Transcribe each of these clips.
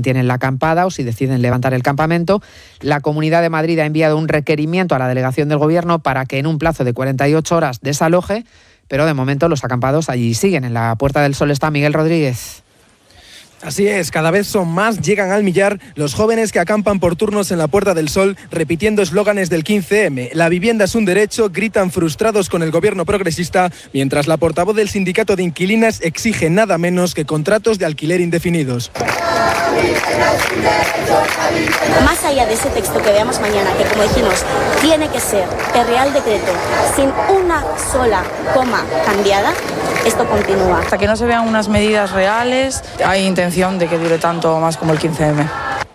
mantienen la acampada o si deciden levantar el campamento. La Comunidad de Madrid ha enviado un requerimiento a la delegación del Gobierno para que en un plazo de 48 horas desaloje, pero de momento los acampados allí siguen. En la Puerta del Sol está Miguel Rodríguez. Así es, cada vez son más, llegan al millar los jóvenes que acampan por turnos en la Puerta del Sol repitiendo eslóganes del 15M. La vivienda es un derecho, gritan frustrados con el gobierno progresista, mientras la portavoz del sindicato de inquilinas exige nada menos que contratos de alquiler indefinidos. Más allá de ese texto que veamos mañana, que como dijimos, tiene que ser el Real Decreto sin una sola coma cambiada, esto continúa. Hasta que no se vean unas medidas reales, hay intención de que dure tanto más como el 15M.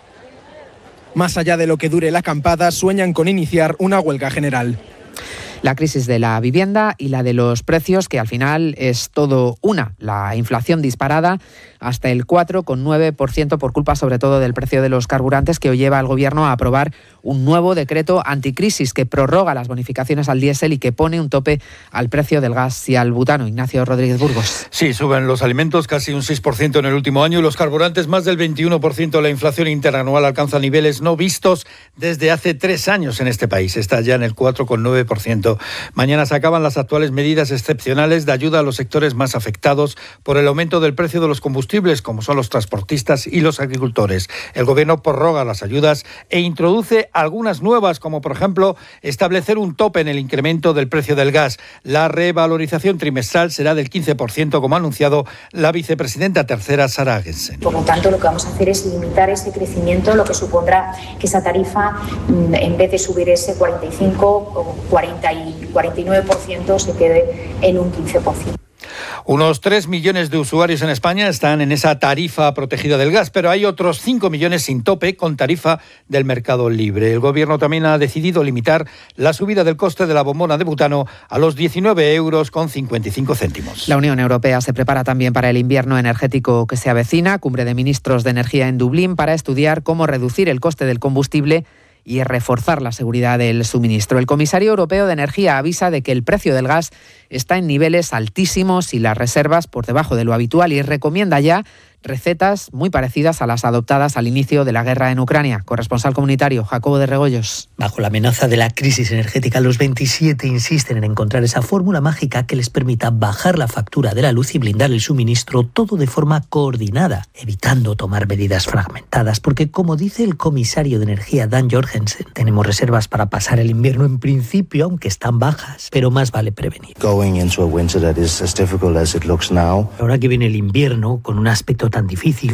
Más allá de lo que dure la acampada, sueñan con iniciar una huelga general. La crisis de la vivienda y la de los precios, que al final es todo una. La inflación disparada hasta el 4,9% por culpa sobre todo del precio de los carburantes, que hoy lleva al Gobierno a aprobar un nuevo decreto anticrisis que prorroga las bonificaciones al diésel y que pone un tope al precio del gas y al butano. Ignacio Rodríguez Burgos. Sí, suben los alimentos casi un 6% en el último año y los carburantes más del 21%. La inflación interanual alcanza niveles no vistos desde hace 3 años en este país. Está ya en el 4,9%. Mañana se acaban las actuales medidas excepcionales de ayuda a los sectores más afectados por el aumento del precio de los combustibles, como son los transportistas y los agricultores. El Gobierno prorroga las ayudas e introduce algunas nuevas, como por ejemplo establecer un tope en el incremento del precio del gas. La revalorización trimestral será del 15%, como ha anunciado la vicepresidenta tercera, Sara Agesen. Por lo tanto, lo que vamos a hacer es limitar ese crecimiento, lo que supondrá que esa tarifa, en vez de subir ese 45 o 49%, se quede en un 15%. Unos 3 millones de usuarios en España están en esa tarifa protegida del gas, pero hay otros 5 millones sin tope con tarifa del mercado libre. El Gobierno también ha decidido limitar la subida del coste de la bombona de butano a los 19,55 €. La Unión Europea se prepara también para el invierno energético que se avecina. Cumbre de ministros de energía en Dublín para estudiar cómo reducir el coste del combustible y reforzar la seguridad del suministro. El comisario europeo de Energía avisa de que el precio del gas está en niveles altísimos y las reservas por debajo de lo habitual, y recomienda ya recetas muy parecidas a las adoptadas al inicio de la guerra en Ucrania. Corresponsal comunitario, Jacobo de Regoyos. Bajo la amenaza de la crisis energética, los 27 insisten en encontrar esa fórmula mágica que les permita bajar la factura de la luz y blindar el suministro, todo de forma coordinada, evitando tomar medidas fragmentadas, porque como dice el comisario de Energía, Dan Jorgensen, tenemos reservas para pasar el invierno en principio, aunque están bajas, pero más vale prevenir. Ahora que viene el invierno, con un aspecto tan difícil,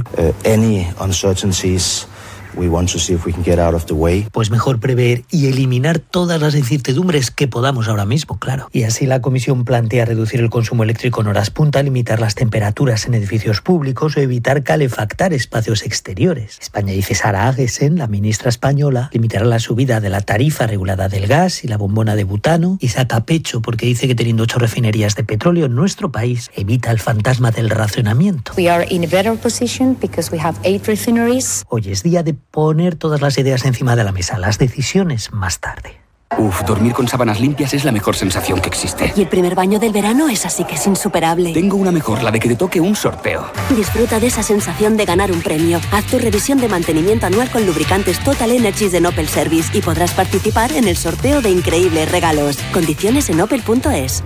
pues mejor prever y eliminar todas las incertidumbres que podamos ahora mismo, claro. Y así la Comisión plantea reducir el consumo eléctrico en horas punta, limitar las temperaturas en edificios públicos o evitar calefactar espacios exteriores. España, dice Sara Agesen, la ministra española, limitará la subida de la tarifa regulada del gas y la bombona de butano, y saca pecho porque dice que teniendo 8 refinerías de petróleo en nuestro país evita el fantasma del racionamiento. We are in a better position because we have 8 refineries. Hoy es día de poner todas las ideas encima de la mesa, las decisiones más tarde. Dormir con sábanas limpias es la mejor sensación que existe. Y el primer baño del verano es así que es insuperable. Tengo una mejor, la de que te toque un sorteo. Disfruta de esa sensación de ganar un premio. Haz tu revisión de mantenimiento anual con lubricantes Total Energies de Opel Service y podrás participar en el sorteo de increíbles regalos. Condiciones en opel.es.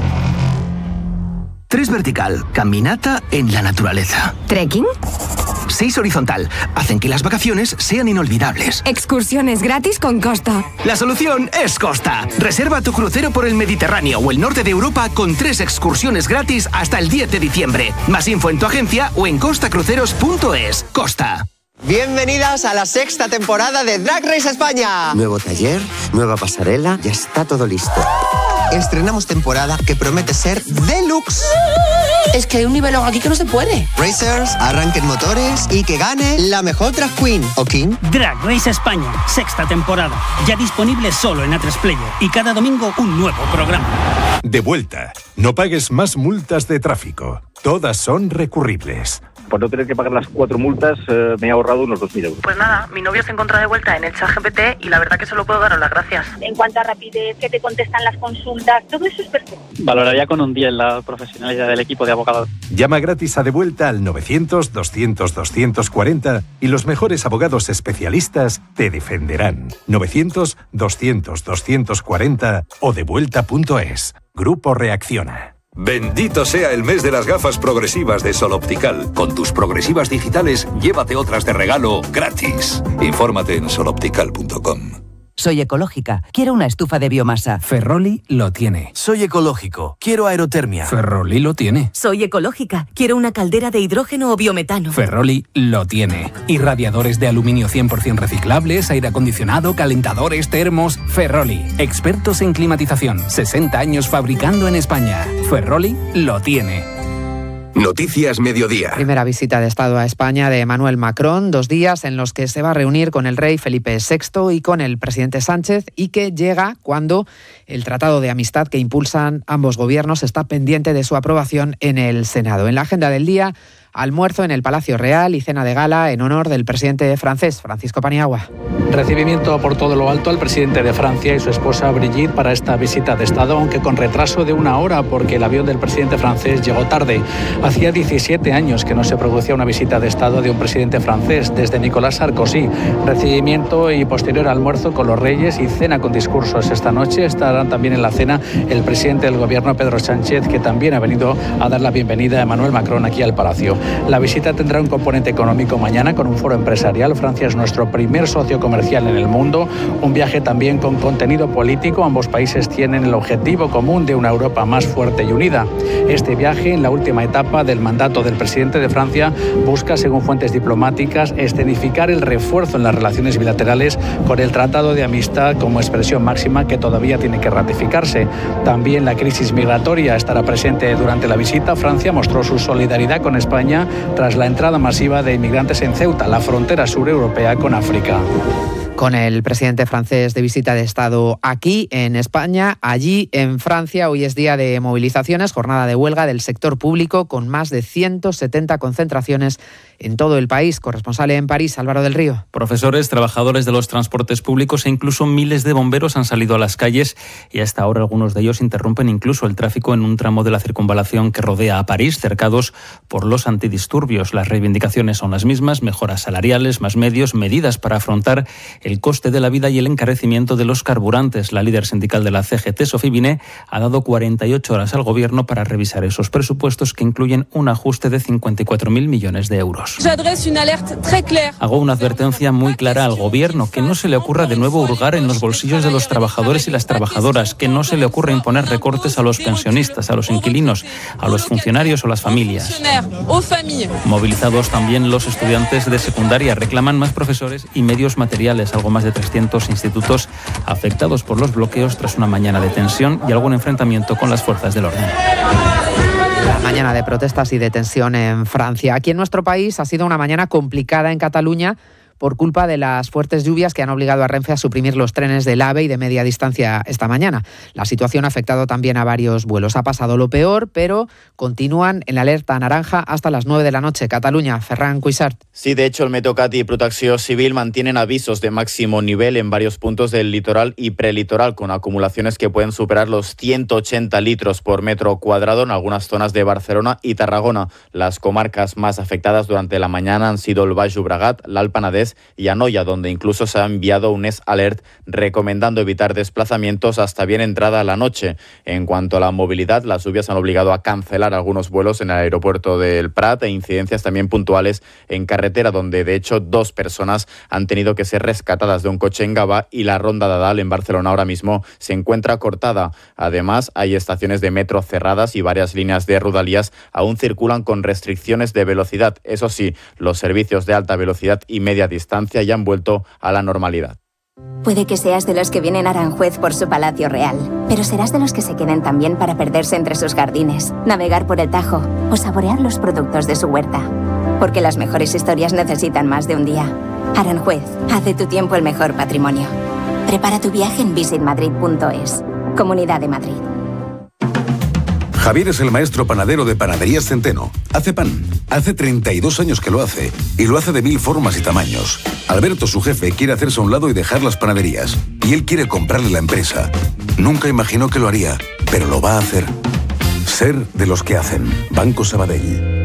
3 vertical, caminata en la naturaleza. ¿Trekking? 6 horizontal, hacen que las vacaciones sean inolvidables. Excursiones gratis con Costa. La solución es Costa. Reserva tu crucero por el Mediterráneo o el norte de Europa con 3 excursiones gratis hasta el 10 de diciembre. Más info en tu agencia o en costacruceros.es. Costa. Bienvenidas a la 6ª temporada de Drag Race España. Nuevo taller, nueva pasarela, ya está todo listo. Estrenamos temporada que promete ser deluxe. Es que hay un nivel aquí que no se puede. Racers, arranquen motores y que gane la mejor drag queen o king. Drag Race España, 6ª temporada. Ya disponible solo en A3 Player y cada domingo un nuevo programa. De vuelta. No pagues más multas de tráfico. Todas son recurribles. Por no tener que pagar las 4 multas me he ahorrado unos 2.000 euros. Pues nada, mi novio se encuentra de vuelta en el ChatGPT y la verdad que solo puedo daros las gracias. En cuanto a rapidez, que te contestan las consultas, todo eso es perfecto. Valoraría con un 10 la profesionalidad del equipo de abogados. Llama gratis a Devuelta al 900-200-240 y los mejores abogados especialistas te defenderán. 900-200-240 o devuelta.es. Grupo Reacciona. Bendito sea el mes de las gafas progresivas de Sol Optical. Con tus progresivas digitales, llévate otras de regalo gratis. Infórmate en soloptical.com. Soy ecológica. Quiero una estufa de biomasa. Ferroli lo tiene. Soy ecológico. Quiero aerotermia. Ferroli lo tiene. Soy ecológica. Quiero una caldera de hidrógeno o biometano. Ferroli lo tiene. Y radiadores de aluminio 100% reciclables, aire acondicionado, calentadores, termos. Ferroli. Expertos en climatización. 60 años fabricando en España. Ferroli lo tiene. Noticias Mediodía. Primera visita de Estado a España de Emmanuel Macron, 2 días en los que se va a reunir con el rey Felipe VI y con el presidente Sánchez, y que llega cuando el tratado de amistad que impulsan ambos gobiernos está pendiente de su aprobación en el Senado. En la agenda del día, almuerzo en el Palacio Real y cena de gala en honor del presidente francés, Francisco Paniagua. Recibimiento por todo lo alto al presidente de Francia y su esposa Brigitte para esta visita de Estado, aunque con retraso de 1 hora porque el avión del presidente francés llegó tarde. Hacía 17 años que no se producía una visita de Estado de un presidente francés, desde Nicolas Sarkozy. Recibimiento y posterior almuerzo con los reyes y cena con discursos. Esta noche estarán también en la cena el presidente del gobierno, Pedro Sánchez, que también ha venido a dar la bienvenida a Emmanuel Macron aquí al Palacio. La visita tendrá un componente económico mañana con un foro empresarial. Francia es nuestro primer socio comercial en el mundo. Un viaje también con contenido político. Ambos países tienen el objetivo común de una Europa más fuerte y unida. Este viaje, en la última etapa del mandato del presidente de Francia, busca, según fuentes diplomáticas, escenificar el refuerzo en las relaciones bilaterales con el Tratado de Amistad como expresión máxima que todavía tiene que ratificarse. También la crisis migratoria estará presente durante la visita. Francia mostró su solidaridad con España tras la entrada masiva de inmigrantes en Ceuta, la frontera sureuropea con África. Con el presidente francés de visita de Estado aquí en España, allí en Francia. Hoy es día de movilizaciones, jornada de huelga del sector público con más de 170 concentraciones en todo el país. Corresponsal en París, Álvaro del Río. Profesores, trabajadores de los transportes públicos e incluso miles de bomberos han salido a las calles y hasta ahora algunos de ellos interrumpen incluso el tráfico en un tramo de la circunvalación que rodea a París, cercados por los antidisturbios. Las reivindicaciones son las mismas: mejoras salariales, más medios, medidas para afrontar el coste de la vida y el encarecimiento de los carburantes. La líder sindical de la CGT, Sophie Binet, ha dado 48 horas al Gobierno para revisar esos presupuestos que incluyen un ajuste de 54.000 millones de euros. Hago una advertencia muy clara al Gobierno: que no se le ocurra de nuevo hurgar en los bolsillos de los trabajadores y las trabajadoras, que no se le ocurra imponer recortes a los pensionistas, a los inquilinos, a los funcionarios o las familias. Movilizados también los estudiantes de secundaria reclaman más profesores y medios materiales. Algo más de 300 institutos afectados por los bloqueos tras una mañana de tensión y algún enfrentamiento con las fuerzas del orden. La mañana de protestas y de tensión en Francia. Aquí en nuestro país ha sido una mañana complicada en Cataluña por culpa de las fuertes lluvias que han obligado a Renfe a suprimir los trenes del AVE y de media distancia esta mañana. La situación ha afectado también a varios vuelos. Ha pasado lo peor, pero continúan en alerta naranja hasta las 9 de la noche. Cataluña, Ferran Cuixart. Sí, de hecho, el Meteocat y Protecció Civil mantienen avisos de máximo nivel en varios puntos del litoral y prelitoral, con acumulaciones que pueden superar los 180 litros por metro cuadrado en algunas zonas de Barcelona y Tarragona. Las comarcas más afectadas durante la mañana han sido el Baix Llobregat, l'Alt Penedès y Anoia, donde incluso se ha enviado un alert recomendando evitar desplazamientos hasta bien entrada la noche. En cuanto a la movilidad, las lluvias han obligado a cancelar algunos vuelos en el aeropuerto del Prat e incidencias también puntuales en carretera, donde de hecho 2 personas han tenido que ser rescatadas de un coche en Gavà y la Ronda d'Adal en Barcelona ahora mismo se encuentra cortada. Además, hay estaciones de metro cerradas y varias líneas de Rodalies aún circulan con restricciones de velocidad. Eso sí, los servicios de alta velocidad y media distancia ya han vuelto a la normalidad. Puede que seas de los que vienen a Aranjuez por su palacio real, pero serás de los que se queden también para perderse entre sus jardines, navegar por el Tajo o saborear los productos de su huerta. Porque las mejores historias necesitan más de un día. Aranjuez, haz de tu tiempo el mejor patrimonio. Prepara tu viaje en visitmadrid.es. Comunidad de Madrid. Javier es el maestro panadero de Panaderías Centeno. Hace pan. Hace 32 años que lo hace. Y lo hace de 1000 formas y tamaños. Alberto, su jefe, quiere hacerse a un lado y dejar las panaderías. Y él quiere comprarle la empresa. Nunca imaginó que lo haría, pero lo va a hacer. Ser de los que hacen. Banco Sabadell.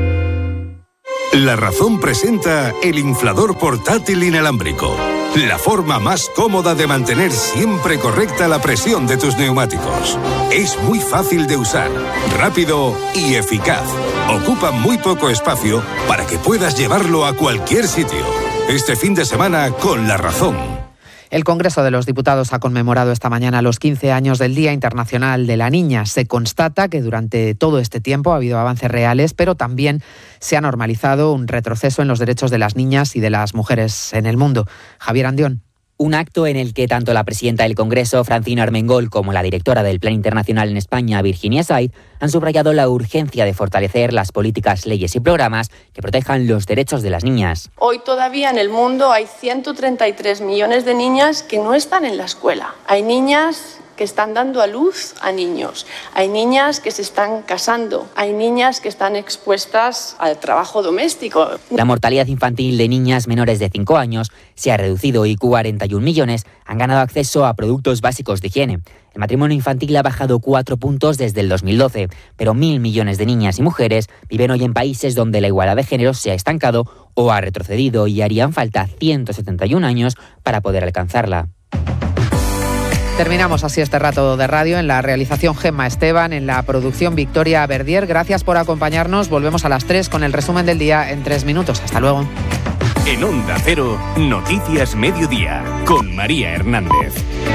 La Razón presenta el inflador portátil inalámbrico. La forma más cómoda de mantener siempre correcta la presión de tus neumáticos. Es muy fácil de usar, rápido y eficaz. Ocupa muy poco espacio para que puedas llevarlo a cualquier sitio. Este fin de semana con La Razón. El Congreso de los Diputados ha conmemorado esta mañana los 15 años del Día Internacional de la Niña. Se constata que durante todo este tiempo ha habido avances reales, pero también se ha normalizado un retroceso en los derechos de las niñas y de las mujeres en el mundo. Javier Andión. Un acto en el que tanto la presidenta del Congreso, Francina Armengol, como la directora del Plan Internacional en España, Virginia Said, han subrayado la urgencia de fortalecer las políticas, leyes y programas que protejan los derechos de las niñas. Hoy todavía en el mundo hay 133 millones de niñas que no están en la escuela. Hay niñas que están dando a luz a niños, hay niñas que se están casando, hay niñas que están expuestas al trabajo doméstico. La mortalidad infantil de niñas menores de 5 años se ha reducido y 41 millones han ganado acceso a productos básicos de higiene. El matrimonio infantil ha bajado 4 puntos desde el 2012, pero 1.000 millones de niñas y mujeres viven hoy en países donde la igualdad de género se ha estancado o ha retrocedido y harían falta 171 años para poder alcanzarla. Terminamos así este rato de radio. En la realización Gemma Esteban, en la producción Victoria Verdier. Gracias por acompañarnos. Volvemos a las 3 con el resumen del día en 3 minutos. Hasta luego. En Onda Cero, Noticias Mediodía, con María Hernández.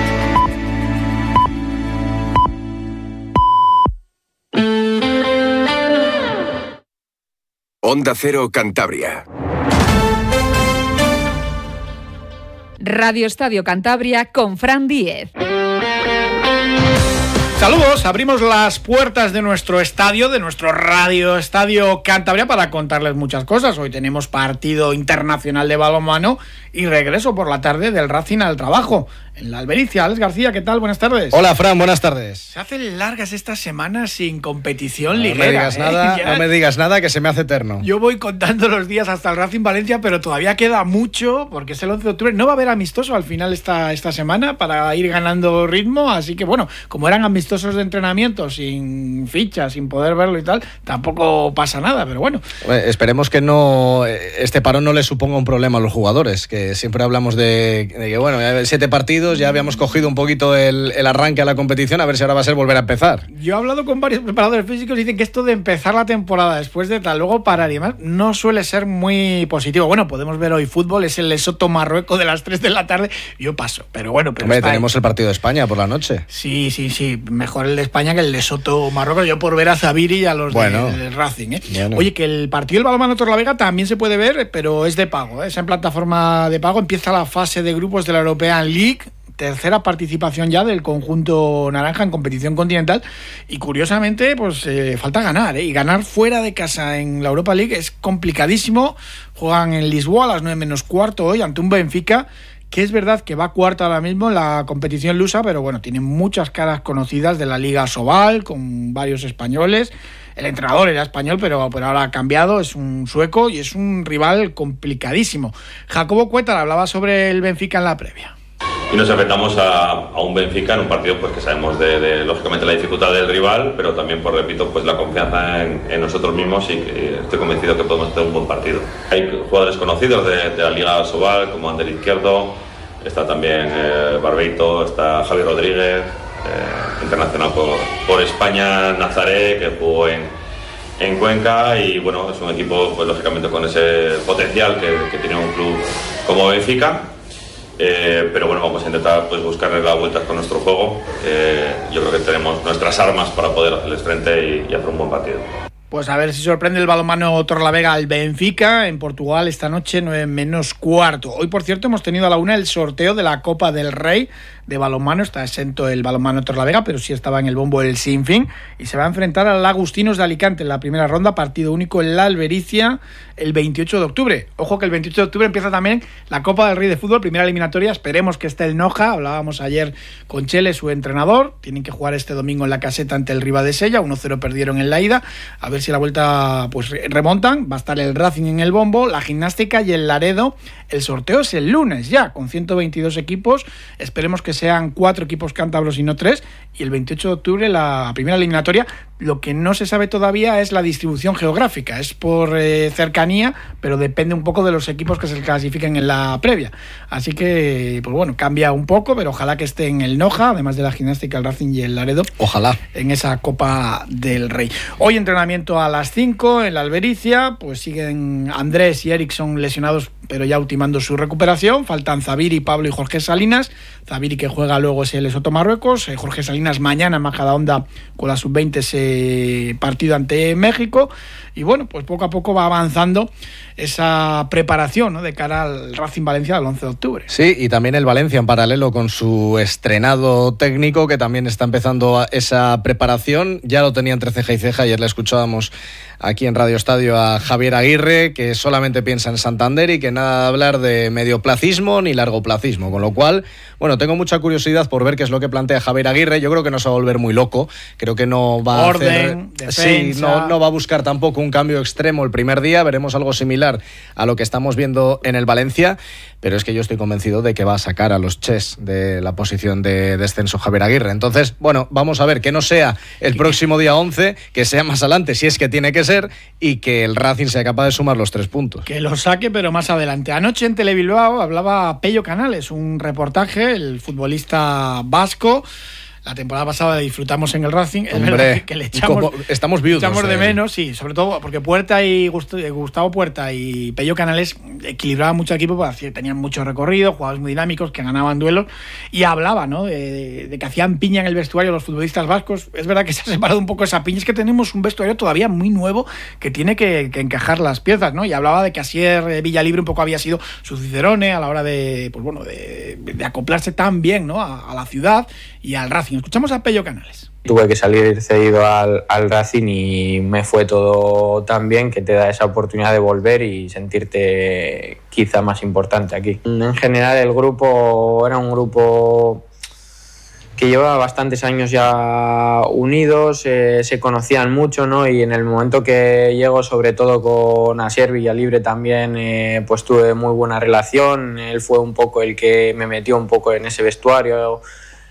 Onda Cero Cantabria. Radio Estadio Cantabria con Fran Díez. Saludos, abrimos las puertas de nuestro estadio, de nuestro Radio Estadio Cantabria, para contarles muchas cosas. Hoy tenemos partido internacional de balonmano y regreso por la tarde del Racing al trabajo en la Albericia. Alex García, ¿qué tal? Buenas tardes. Hola, Fran, buenas tardes. Se hacen largas estas semanas sin competición no liguera. Me digas nada, no me digas nada, que se me hace eterno. Yo voy contando los días hasta el Racing Valencia, pero todavía queda mucho, porque es el 11 de octubre. No va a haber amistoso al final esta semana para ir ganando ritmo, así que bueno, como eran amistosos de entrenamiento, sin fichas, sin poder verlo y tal, tampoco pasa nada, pero bueno. Esperemos que no este parón no le suponga un problema a los jugadores, que siempre hablamos de que bueno, 7 partidos, ya habíamos cogido un poquito el arranque a la competición, a ver si ahora va a ser volver a empezar. Yo he hablado con varios preparadores físicos y dicen que esto de empezar la temporada después de tal, luego parar y demás, no suele ser muy positivo. Bueno, podemos ver hoy fútbol, es el Lesoto-Marruecos de las 3 de la tarde, yo paso, pero bueno. Pero hombre, tenemos el partido de España por la noche. Sí, mejor el de España que el Lesoto-Marruecos, yo por ver a Zaviri y a los del Racing. Bueno. Oye, que el partido del balonmano Torlavega también se puede ver, pero es de pago, es en plataforma de pago. Empieza la fase de grupos de la European League, tercera participación ya del conjunto naranja en competición continental, y curiosamente pues falta ganar, y ganar fuera de casa en la Europa League es complicadísimo. Juegan en Lisboa a las 9:15 hoy ante un Benfica que es verdad que va cuarto ahora mismo en la competición lusa, pero bueno, tiene muchas caras conocidas de la Liga Sobal, con varios españoles. El entrenador era español, pero ahora ha cambiado, es un sueco y es un rival complicadísimo. Jacobo Cuétar hablaba sobre el Benfica en la previa. Y nos enfrentamos a un Benfica en un partido pues que sabemos de lógicamente la dificultad del rival, pero también, pues repito, pues la confianza en nosotros mismos, y que estoy convencido que podemos hacer un buen partido. Hay jugadores conocidos de la Liga Sobal, como Ander Izquierdo, está también Barbeito, está Javi Rodríguez, internacional por España, Nazaré, que jugó en Cuenca, y bueno, es un equipo pues lógicamente con ese potencial que tiene un club como Benfica. Pero bueno, vamos a intentar pues buscarle la vuelta con nuestro juego. Yo creo que tenemos nuestras armas para poder hacerles frente y hacer un buen partido. Pues a ver si sorprende el balonmano Torrelavega al Benfica en Portugal esta noche 9:15. Hoy, por cierto, hemos tenido a la 1 el sorteo de la Copa del Rey de balonmano. Está exento el balonmano Torrelavega, pero sí estaba en el bombo el Sinfín y se va a enfrentar al Agustinos de Alicante en la primera ronda, partido único en la Albericia el 28 de octubre. Ojo que el 28 de octubre empieza también la Copa del Rey de fútbol, primera eliminatoria. Esperemos que esté el Noja. Hablábamos ayer con Chele, su entrenador. Tienen que jugar este domingo en la Caseta ante el Ribadesella. 1-0 perdieron en la ida. A ver si a la vuelta pues remontan. Va a estar el Racing en el bombo, la Gimnástica y el Laredo. El sorteo es el lunes ya, con 122 equipos. Esperemos que sean 4 equipos cántabros y no 3. Y el 28 de octubre la primera eliminatoria. Lo que no se sabe todavía es la distribución geográfica. Es por cercanía, pero depende un poco de los equipos que se clasifiquen en la previa. Así que, pues bueno, cambia un poco, pero ojalá que esté en el Noja, además de la Gimnástica, el Racing y el Laredo. Ojalá. En esa Copa del Rey. Hoy entrenamiento a las 5 en la Albericia. Pues siguen Andrés y Erickson lesionados, pero ya ultimando su recuperación. Faltan Zabiri, Pablo y Jorge Salinas. Zabiri, que juega luego, es el Lesoto Marruecos. Jorge Salinas mañana en Majadahonda con la sub-20 ese partido ante México. Y bueno, pues poco a poco va avanzando esa preparación, ¿no?, de cara al Racing Valencia del 11 de octubre. Sí, y también el Valencia en paralelo con su estrenado técnico, que también está empezando esa preparación. Ya lo tenía entre ceja y ceja. Ayer le escuchábamos aquí en Radio Estadio a Javier Aguirre, que solamente piensa en Santander y que nada de hablar de medioplacismo ni largoplacismo. Con lo cual, bueno, tengo mucha curiosidad por ver qué es lo que plantea Javier Aguirre. Yo creo que no se va a volver muy loco. Creo que no va a hacer... defensa. Sí, no va a buscar tampoco un cambio extremo el primer día. Veremos algo similar a lo que estamos viendo en el Valencia, pero es que yo estoy convencido de que va a sacar a los Ches de la posición de descenso Javier Aguirre. Entonces, bueno, vamos a ver que no sea el próximo día 11, que sea más adelante, si es que tiene que ser, y que el Racing sea capaz de sumar los 3 puntos. Que lo saque, pero más adelante. Anoche en Telebilbao hablaba Pello Canales, un reportaje, el futbolista vasco. La temporada pasada disfrutamos en el Racing. Hombre, que le echamos, estamos viudos. Echamos de menos, sí, sobre todo porque Puerta y Gustavo Puerta y Pello Canales equilibraban mucho el equipo, porque tenían mucho recorrido, jugadores muy dinámicos que ganaban duelos, y hablaba, ¿no?, de que hacían piña en el vestuario los futbolistas vascos. Es verdad que se ha separado un poco esa piña, es que tenemos un vestuario todavía muy nuevo que tiene que encajar las piezas, ¿no? Y hablaba de que Asier Villalibre un poco había sido su cicerone a la hora de, pues bueno, de acoplarse tan bien, ¿no?, a la ciudad y al Racing. Escuchamos a Pello Canales. Tuve que salir cedido al Racing y me fue todo tan bien que te da esa oportunidad de volver y sentirte quizá más importante aquí. En general el grupo era un grupo que llevaba bastantes años ya unidos, se conocían mucho, ¿no? Y en el momento que llego, sobre todo con Asier Villalibre también, pues tuve muy buena relación. Él fue un poco el que me metió un poco en ese vestuario,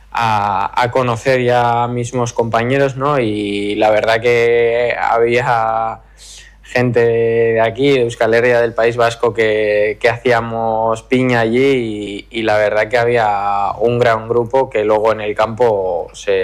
a conocer ya a mismos compañeros, ¿no? Y la verdad que había gente de aquí, de Euskal Herria, del País Vasco, que hacíamos piña allí y la verdad que había un gran grupo que luego en el campo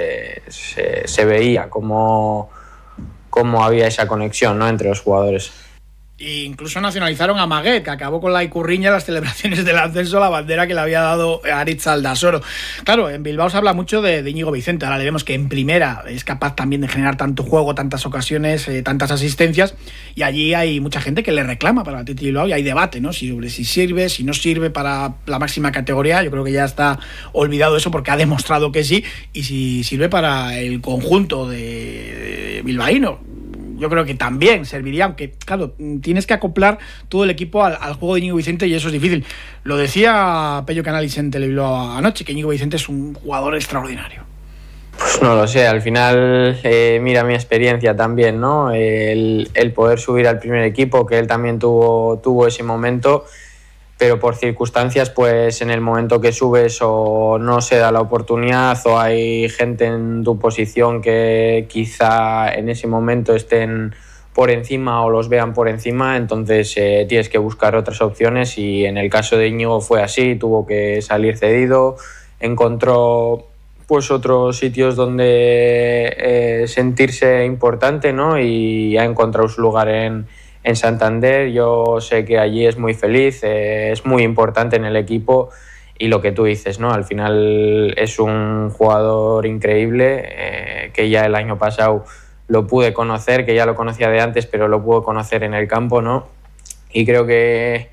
se veía cómo había esa conexión, ¿no?, entre los jugadores. E incluso nacionalizaron a Maguet, que acabó con la icurriña las celebraciones del ascenso, la bandera que le había dado Aritz Aldasoro. Claro, en Bilbao se habla mucho de Íñigo Vicente. Ahora le vemos que en primera es capaz también de generar tanto juego, tantas ocasiones, tantas asistencias, y allí hay mucha gente que le reclama para el Athletic Bilbao y hay debate, ¿no?, si sirve, si no sirve para la máxima categoría. Yo creo que ya está olvidado eso porque ha demostrado que sí, y si sirve para el conjunto de bilbaíno. Yo creo que también serviría, aunque claro, tienes que acoplar todo el equipo al juego de Íñigo Vicente y eso es difícil. Lo decía Pello Canales en Telebilbao anoche, que Íñigo Vicente es un jugador extraordinario. Pues no lo sé, al final mira mi experiencia también, ¿no? El poder subir al primer equipo, que él también tuvo ese momento, pero por circunstancias, pues en el momento que subes o no se da la oportunidad o hay gente en tu posición que quizá en ese momento estén por encima o los vean por encima, entonces tienes que buscar otras opciones y en el caso de Íñigo fue así, tuvo que salir cedido, encontró pues otros sitios donde sentirse importante, ¿no? Y ha encontrado su lugar en Santander. Yo sé que allí es muy feliz, es muy importante en el equipo y lo que tú dices, ¿no? Al final es un jugador increíble que ya el año pasado lo pude conocer, que ya lo conocía de antes, pero lo pude conocer en el campo, ¿no? Y creo que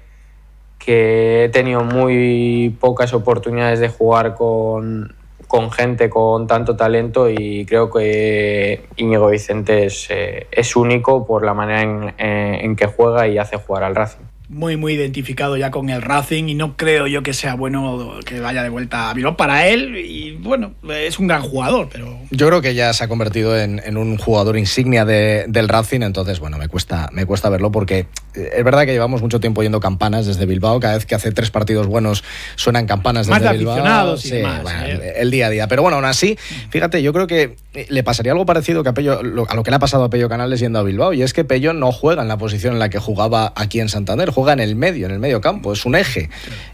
he tenido muy pocas oportunidades de jugar con gente con tanto talento, y creo que Íñigo Vicente es único por la manera en que juega y hace jugar al Racing. Muy identificado ya con el Racing, y no creo yo que sea bueno que vaya de vuelta a Bilbao para él, y bueno, es un gran jugador, pero... Yo creo que ya se ha convertido en un jugador insignia del Racing, entonces bueno, me cuesta verlo, porque es verdad que llevamos mucho tiempo oyendo campanas desde Bilbao, cada vez que hace 3 partidos buenos suenan campanas desde más de Bilbao. Aficionados y sí, demás, bueno, el día a día, pero bueno, aún así, fíjate, yo creo que le pasaría algo parecido que a lo que le ha pasado a Pello Canales yendo a Bilbao, y es que Pello no juega en la posición en la que jugaba aquí en Santander, juega en el medio campo, es un eje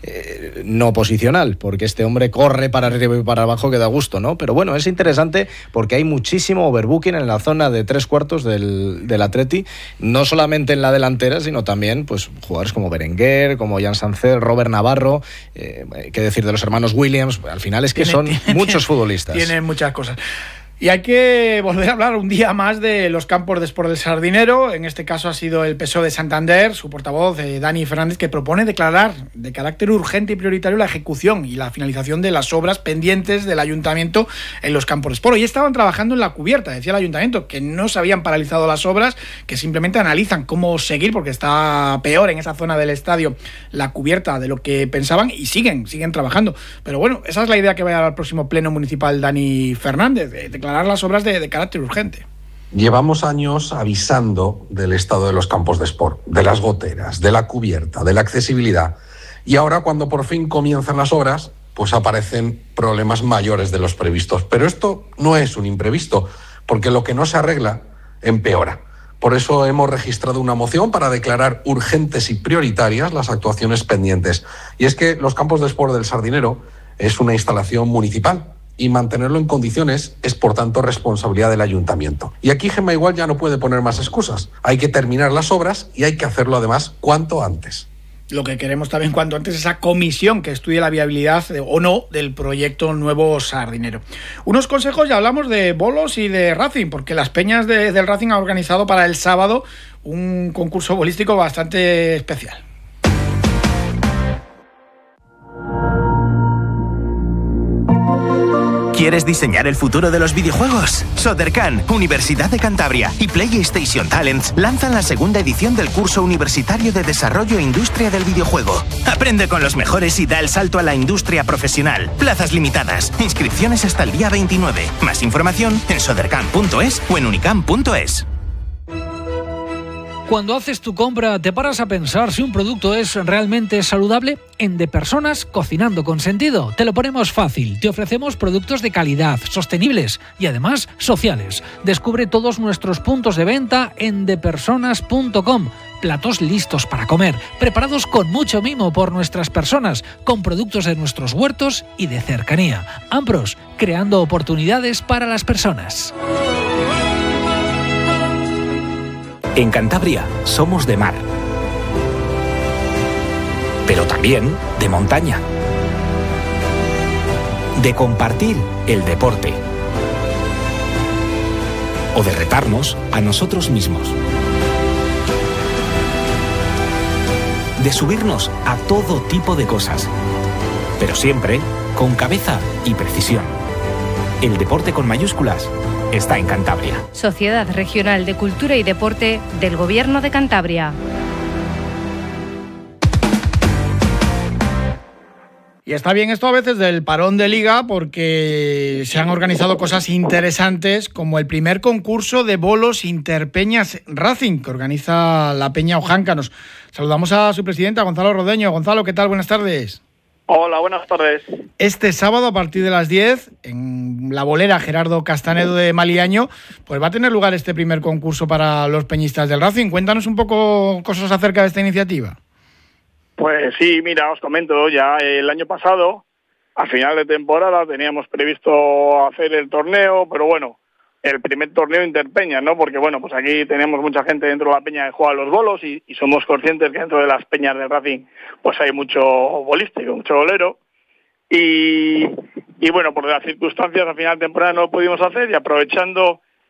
no posicional, porque este hombre corre para arriba y para abajo que da gusto, ¿no? Pero bueno, es interesante porque hay muchísimo overbooking en la zona de 3/4 del Atleti, no solamente en la delantera, sino también pues jugadores como Berenguer, como Jan Sancel, Robert Navarro, qué decir de los hermanos Williams, al final es que son muchos futbolistas. Tienen muchas cosas. Y hay que volver a hablar un día más de los campos de Sport del Sardinero. En este caso ha sido el PSOE de Santander, su portavoz, Dani Fernández, que propone declarar de carácter urgente y prioritario la ejecución y la finalización de las obras pendientes del ayuntamiento en los campos de Sport. Y estaban trabajando en la cubierta, decía el ayuntamiento, que no se habían paralizado las obras, que simplemente analizan cómo seguir, porque está peor en esa zona del estadio la cubierta de lo que pensaban, y siguen trabajando. Pero bueno, esa es la idea que va a dar al próximo pleno municipal Dani Fernández, declarar las obras de carácter urgente. Llevamos años avisando del estado de los campos de Sport, de las goteras, de la cubierta, de la accesibilidad, y ahora cuando por fin comienzan las obras, pues aparecen problemas mayores de los previstos. Pero esto no es un imprevisto, porque lo que no se arregla empeora. Por eso hemos registrado una moción para declarar urgentes y prioritarias las actuaciones pendientes. Y es que los campos de Sport del Sardinero es una instalación municipal, y mantenerlo en condiciones es, por tanto, responsabilidad del ayuntamiento. Y aquí Gemma igual ya no puede poner más excusas. Hay que terminar las obras y hay que hacerlo además cuanto antes. Lo que queremos también cuanto antes es esa comisión que estudie la viabilidad o no del proyecto Nuevo Sardinero. Unos consejos, ya hablamos de bolos y de Racing, porque las peñas del Racing han organizado para el sábado un concurso bolístico bastante especial. ¿Quieres diseñar el futuro de los videojuegos? Sodercan, Universidad de Cantabria y PlayStation Talents lanzan la segunda edición del curso universitario de desarrollo e industria del videojuego. Aprende con los mejores y da el salto a la industria profesional. Plazas limitadas. Inscripciones hasta el día 29. Más información en sodercan.es o en unicam.es. Cuando haces tu compra, ¿te paras a pensar si un producto es realmente saludable? En De Personas, cocinando con sentido, te lo ponemos fácil. Te ofrecemos productos de calidad, sostenibles y además sociales. Descubre todos nuestros puntos de venta en depersonas.com. Platos listos para comer, preparados con mucho mimo por nuestras personas, con productos de nuestros huertos y de cercanía. Ampros, creando oportunidades para las personas. En Cantabria somos de mar, pero también de montaña, de compartir el deporte o de retarnos a nosotros mismos, de subirnos a todo tipo de cosas, pero siempre con cabeza y precisión. El deporte con mayúsculas está en Cantabria. Sociedad Regional de Cultura y Deporte del Gobierno de Cantabria. Y está bien esto a veces del parón de liga, porque se han organizado cosas interesantes, como el primer concurso de bolos Interpeñas Racing, que organiza la Peña Ojáncanos. Saludamos a su presidenta, Gonzalo Rodeño. Gonzalo, ¿qué tal? Buenas tardes. Hola, buenas tardes. Este sábado, a partir de las 10, en la bolera Gerardo Castanedo de Maliaño, pues va a tener lugar este primer concurso para los peñistas del Racing. Cuéntanos un poco cosas acerca de esta iniciativa. Pues sí, mira, os comento, ya el año pasado, a final de temporada, teníamos previsto hacer el torneo, pero bueno, el primer torneo Interpeñas, ¿no? Porque bueno, pues aquí tenemos mucha gente dentro de la peña que juega los bolos y somos conscientes que dentro de las peñas del Racing pues hay mucho bolístico, mucho bolero. Y bueno, por las circunstancias a final de temporada no lo pudimos hacer, y aprovechando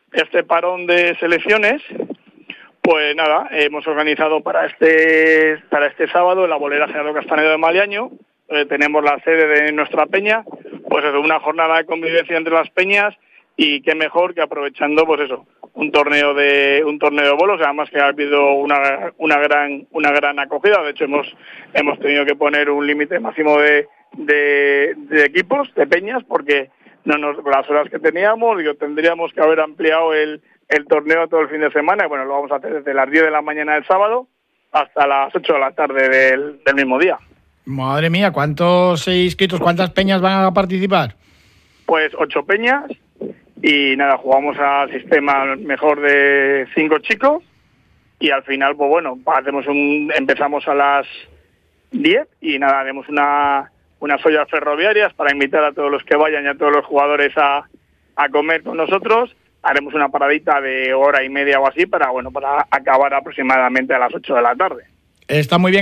este parón de selecciones, pues nada, hemos organizado para este sábado en la bolera Gerardo Castanedo de Maliaño. Tenemos la sede de nuestra peña, pues es una jornada de convivencia entre las peñas, y qué mejor que aprovechando pues eso, un torneo de bolos. Además que ha habido una gran acogida. De hecho hemos tenido que poner un límite máximo de equipos, de peñas, porque las horas que teníamos, tendríamos que haber ampliado el torneo todo el fin de semana, y bueno, lo vamos a hacer desde las 10 de la mañana del sábado hasta las 8 de la tarde del mismo día. Madre mía, ¿cuántos inscritos, cuántas peñas van a participar? Pues 8 peñas, y nada, jugamos al sistema mejor de 5 chicos, y al final, pues bueno, empezamos a las 10 y nada, haremos unas ollas ferroviarias para invitar a todos los que vayan y a todos los jugadores a comer con nosotros. Haremos una paradita de hora y media o así para acabar aproximadamente a las 8 de la tarde. Está muy bien.